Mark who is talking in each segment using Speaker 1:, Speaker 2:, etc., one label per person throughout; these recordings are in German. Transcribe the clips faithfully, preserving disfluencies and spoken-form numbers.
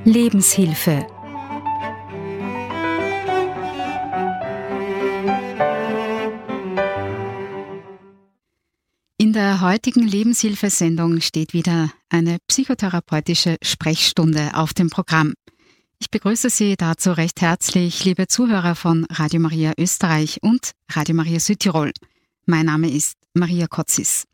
Speaker 1: Lebenshilfe. In der heutigen Lebenshilfesendung steht wieder eine psychotherapeutische Sprechstunde auf dem Programm. Ich begrüße Sie dazu recht herzlich, liebe Zuhörer von Radio Maria Österreich und Radio Maria Südtirol. Mein Name ist Maria Kotzis.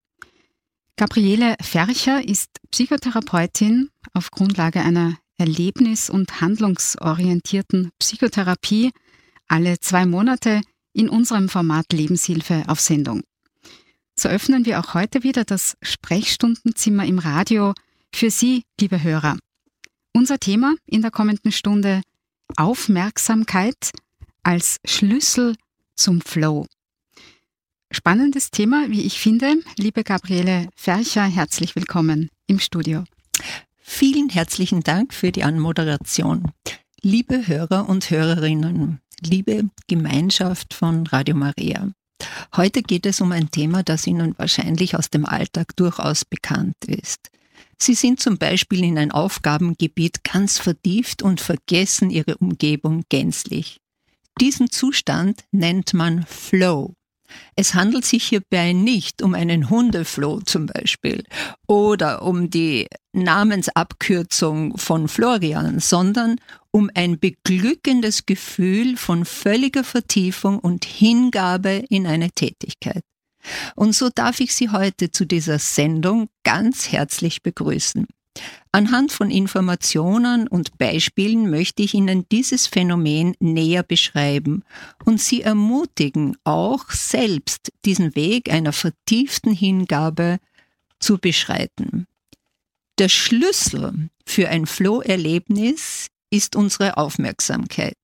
Speaker 1: Gabriele Fercher ist Psychotherapeutin auf Grundlage einer erlebnis- und handlungsorientierten Psychotherapie alle zwei Monate in unserem Format Lebenshilfe auf Sendung. So öffnen wir auch heute wieder das Sprechstundenzimmer im Radio für Sie, liebe Hörer. Unser Thema in der kommenden Stunde: Aufmerksamkeit als Schlüssel zum Flow. Spannendes Thema, wie ich finde. Liebe Gabriele Fercher, herzlich willkommen im Studio.
Speaker 2: Vielen herzlichen Dank für die Anmoderation. Liebe Hörer und Hörerinnen, liebe Gemeinschaft von Radio Maria. Heute geht es um ein Thema, das Ihnen wahrscheinlich aus dem Alltag durchaus bekannt ist. Sie sind zum Beispiel in ein Aufgabengebiet ganz vertieft und vergessen Ihre Umgebung gänzlich. Diesen Zustand nennt man Flow. Es handelt sich hierbei nicht um einen Hundefloh zum Beispiel oder um die Namensabkürzung von Florian, sondern um ein beglückendes Gefühl von völliger Vertiefung und Hingabe in eine Tätigkeit. Und so darf ich Sie heute zu dieser Sendung ganz herzlich begrüßen. Anhand von Informationen und Beispielen möchte ich Ihnen dieses Phänomen näher beschreiben und Sie ermutigen, auch selbst diesen Weg einer vertieften Hingabe zu beschreiten. Der Schlüssel für ein Flow-Erlebnis ist unsere Aufmerksamkeit.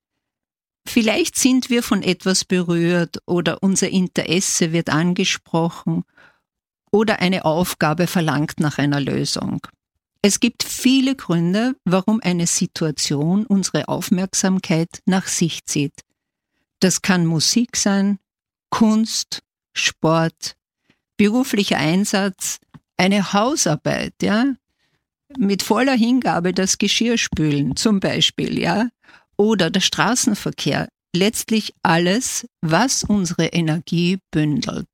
Speaker 2: Vielleicht sind wir von etwas berührt oder unser Interesse wird angesprochen oder eine Aufgabe verlangt nach einer Lösung. Es gibt viele Gründe, warum eine Situation unsere Aufmerksamkeit nach sich zieht. Das kann Musik sein, Kunst, Sport, beruflicher Einsatz, eine Hausarbeit, ja, mit voller Hingabe das Geschirr spülen zum Beispiel, ja, oder der Straßenverkehr. Letztlich alles, was unsere Energie bündelt.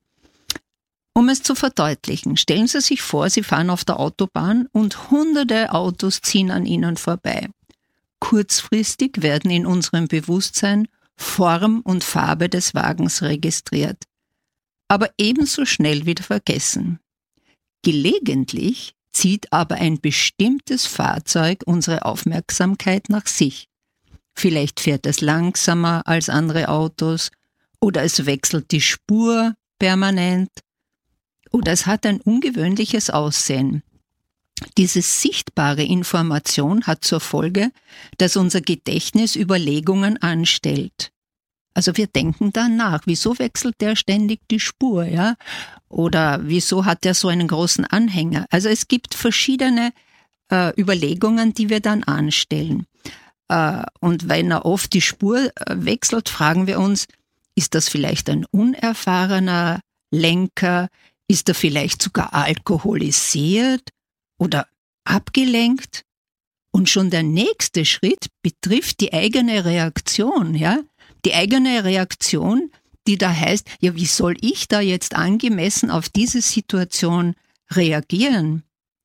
Speaker 2: Um es zu verdeutlichen, stellen Sie sich vor, Sie fahren auf der Autobahn und hunderte Autos ziehen an Ihnen vorbei. Kurzfristig werden in unserem Bewusstsein Form und Farbe des Wagens registriert, aber ebenso schnell wieder vergessen. Gelegentlich zieht aber ein bestimmtes Fahrzeug unsere Aufmerksamkeit nach sich. Vielleicht fährt es langsamer als andere Autos oder es wechselt die Spur permanent. Oder es hat ein ungewöhnliches Aussehen. Diese sichtbare Information hat zur Folge, dass unser Gedächtnis Überlegungen anstellt. Also wir denken dann nach, wieso wechselt der ständig die Spur, ja? Oder wieso hat der so einen großen Anhänger? Also es gibt verschiedene äh, Überlegungen, die wir dann anstellen. Äh, und wenn er oft die Spur äh, wechselt, fragen wir uns, ist das vielleicht ein unerfahrener Lenker? Ist er vielleicht sogar alkoholisiert oder abgelenkt? Und schon der nächste Schritt betrifft die eigene Reaktion, ja? Die eigene Reaktion, die da heißt, ja, wie soll ich da jetzt angemessen auf diese Situation reagieren?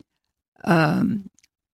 Speaker 2: Ähm,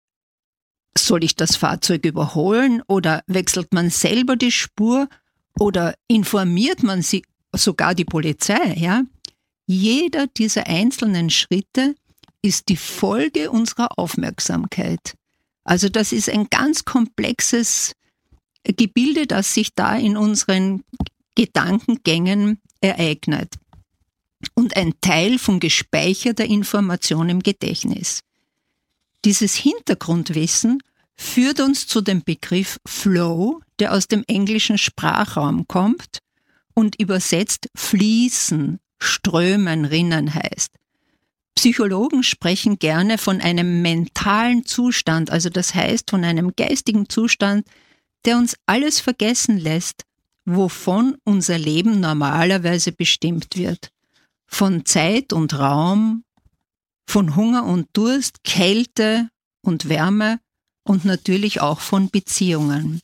Speaker 2: soll ich das Fahrzeug überholen oder wechselt man selber die Spur oder informiert man sie, sogar die Polizei, ja? Jeder dieser einzelnen Schritte ist die Folge unserer Aufmerksamkeit. Also das ist ein ganz komplexes Gebilde, das sich da in unseren Gedankengängen ereignet. Und ein Teil von gespeicherter Information im Gedächtnis. Dieses Hintergrundwissen führt uns zu dem Begriff Flow, der aus dem englischen Sprachraum kommt und übersetzt fließen, strömen, rinnen heißt. Psychologen sprechen gerne von einem mentalen Zustand, also das heißt von einem geistigen Zustand, der uns alles vergessen lässt, wovon unser Leben normalerweise bestimmt wird. Von Zeit und Raum, von Hunger und Durst, Kälte und Wärme, und natürlich auch von Beziehungen.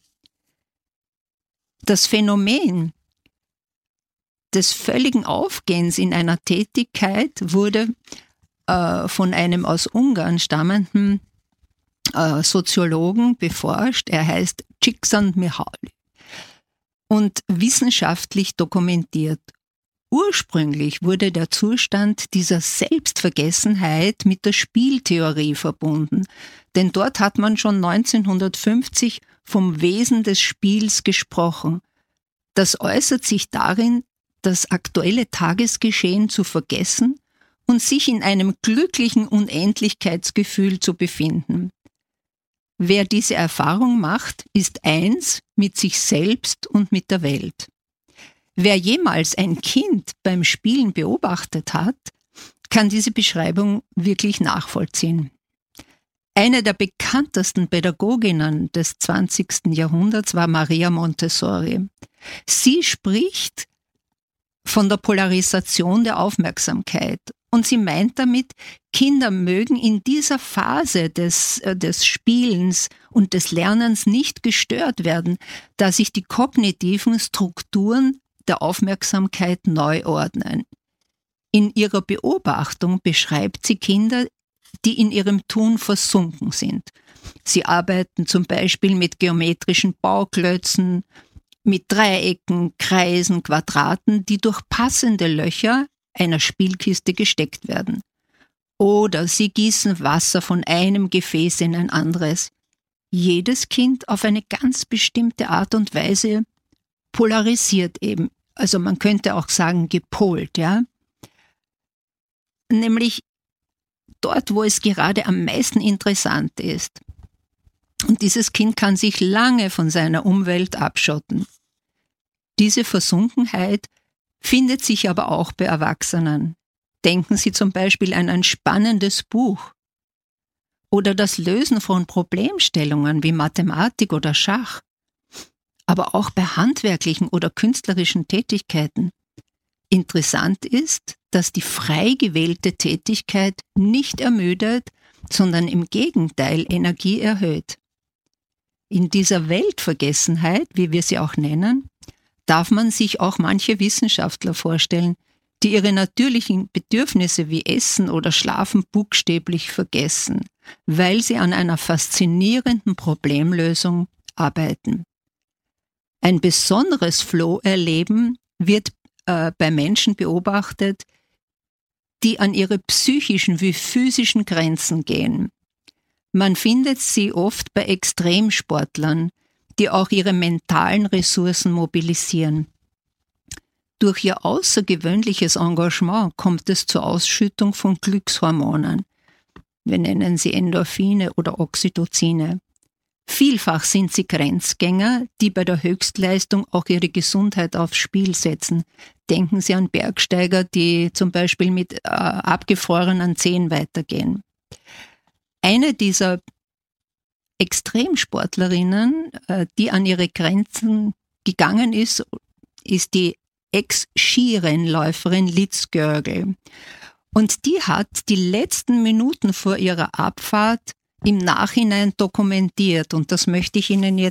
Speaker 2: Das Phänomen des völligen Aufgehens in einer Tätigkeit wurde äh, von einem aus Ungarn stammenden äh, Soziologen beforscht. Er heißt Csikszentmihalyi und wissenschaftlich dokumentiert. Ursprünglich wurde der Zustand dieser Selbstvergessenheit mit der Spieltheorie verbunden, denn dort hat man schon neunzehnhundertfünfzig vom Wesen des Spiels gesprochen. Das äußert sich darin, das aktuelle Tagesgeschehen zu vergessen und sich in einem glücklichen Unendlichkeitsgefühl zu befinden. Wer diese Erfahrung macht, ist eins mit sich selbst und mit der Welt. Wer jemals ein Kind beim Spielen beobachtet hat, kann diese Beschreibung wirklich nachvollziehen. Eine der bekanntesten Pädagoginnen des zwanzigsten Jahrhunderts war Maria Montessori. Sie spricht von der Polarisation der Aufmerksamkeit und sie meint damit, Kinder mögen in dieser Phase des, äh, des Spielens und des Lernens nicht gestört werden, da sich die kognitiven Strukturen der Aufmerksamkeit neu ordnen. In ihrer Beobachtung beschreibt sie Kinder, die in ihrem Tun versunken sind. Sie arbeiten zum Beispiel mit geometrischen Bauklötzen, mit Dreiecken, Kreisen, Quadraten, die durch passende Löcher einer Spielkiste gesteckt werden. Oder sie gießen Wasser von einem Gefäß in ein anderes. Jedes Kind auf eine ganz bestimmte Art und Weise polarisiert eben. Also man könnte auch sagen gepolt, ja. Nämlich dort, wo es gerade am meisten interessant ist. Und dieses Kind kann sich lange von seiner Umwelt abschotten. Diese Versunkenheit findet sich aber auch bei Erwachsenen. Denken Sie zum Beispiel an ein spannendes Buch oder das Lösen von Problemstellungen wie Mathematik oder Schach, aber auch bei handwerklichen oder künstlerischen Tätigkeiten. Interessant ist, dass die frei gewählte Tätigkeit nicht ermüdet, sondern im Gegenteil Energie erhöht. In dieser Weltvergessenheit, wie wir sie auch nennen, darf man sich auch manche Wissenschaftler vorstellen, die ihre natürlichen Bedürfnisse wie Essen oder Schlafen buchstäblich vergessen, weil sie an einer faszinierenden Problemlösung arbeiten. Ein besonderes Flow-Erleben wird äh, bei Menschen beobachtet, die an ihre psychischen wie physischen Grenzen gehen. Man findet sie oft bei Extremsportlern, die auch ihre mentalen Ressourcen mobilisieren. Durch ihr außergewöhnliches Engagement kommt es zur Ausschüttung von Glückshormonen. Wir nennen sie Endorphine oder Oxytocine. Vielfach sind sie Grenzgänger, die bei der Höchstleistung auch ihre Gesundheit aufs Spiel setzen. Denken Sie an Bergsteiger, die zum Beispiel mit äh, abgefrorenen Zehen weitergehen. Eine dieser Extremsportlerinnen, äh, die an ihre Grenzen gegangen ist, ist die Ex-Skirennläuferin Liz Görgel. Und die hat die letzten Minuten vor ihrer Abfahrt im Nachhinein dokumentiert und das möchte ich Ihnen jetzt